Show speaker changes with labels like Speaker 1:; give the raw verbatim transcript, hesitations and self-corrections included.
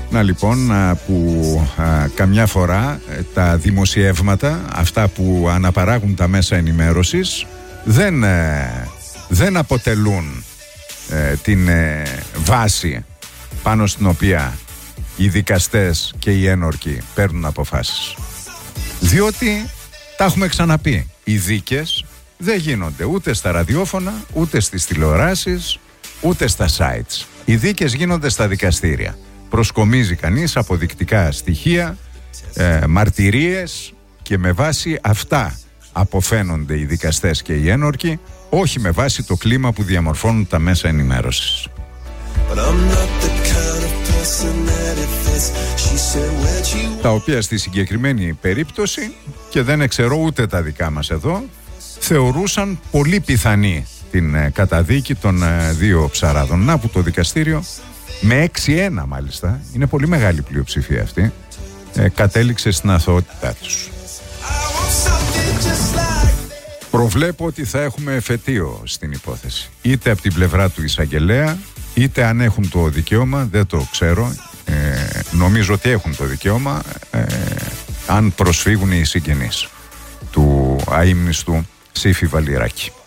Speaker 1: Να λοιπόν που α, καμιά φορά τα δημοσιεύματα, αυτά που αναπαράγουν τα μέσα ενημέρωσης, δεν, ε, δεν αποτελούν ε, την ε, βάση πάνω στην οποία οι δικαστές και οι ένορκοι παίρνουν αποφάσεις. Διότι τα έχουμε ξαναπεί, οι δίκες δεν γίνονται ούτε στα ραδιόφωνα, ούτε στις τηλεοράσεις, ούτε στα sites. Οι δίκες γίνονται στα δικαστήρια. Προσκομίζει κανείς αποδεικτικά στοιχεία, ε, μαρτυρίες, και με βάση αυτά αποφαίνονται οι δικαστές και οι ένορκοι, όχι με βάση το κλίμα που διαμορφώνουν τα μέσα ενημέρωσης. Τα οποία στη συγκεκριμένη περίπτωση, και δεν εξαιρώ ούτε τα δικά μας εδώ, θεωρούσαν πολύ πιθανή την ε, καταδίκη των ε, δύο ψαράδων. Να που το δικαστήριο με έξι ένα μάλιστα, είναι πολύ μεγάλη πλειοψηφία αυτή, ε, κατέληξε στην αθωότητά τους. Προβλέπω ότι θα έχουμε εφετείο στην υπόθεση, είτε από την πλευρά του εισαγγελέα, είτε αν έχουν το δικαίωμα, δεν το ξέρω, ε, νομίζω ότι έχουν το δικαίωμα, ε, αν προσφύγουν οι συγγενείς του αείμνηστου Σύφη Βαλιράκη.